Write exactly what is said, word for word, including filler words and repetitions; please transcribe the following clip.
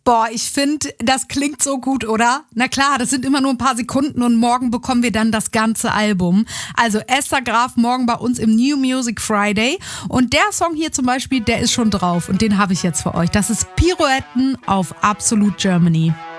Boah, ich finde, das klingt so gut, oder? Na klar, das sind immer nur ein paar Sekunden und morgen bekommen wir dann das ganze Album. Also Esther Graf morgen bei uns im New Music Friday. Und der Song hier zum Beispiel, der ist schon drauf und den habe ich jetzt für euch. Das ist Pirouetten auf Absolute Germany.